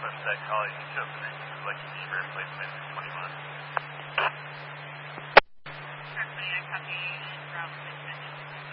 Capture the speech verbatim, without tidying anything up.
Sunset College, you chose the Lexus Beaver replacement for twenty-one.